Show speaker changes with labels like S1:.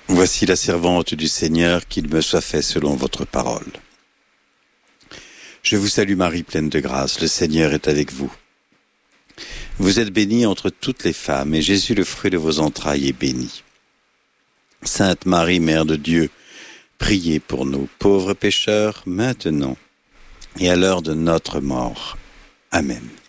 S1: Voici la servante du Seigneur, qu'il me soit fait selon votre parole. Je vous salue Marie, pleine de grâce, le Seigneur est avec vous. Vous êtes bénie entre toutes les femmes, et Jésus, le fruit de vos entrailles, est béni. Sainte Marie, Mère de Dieu, priez pour nous, pauvres pécheurs, maintenant et à l'heure de notre mort. Amen.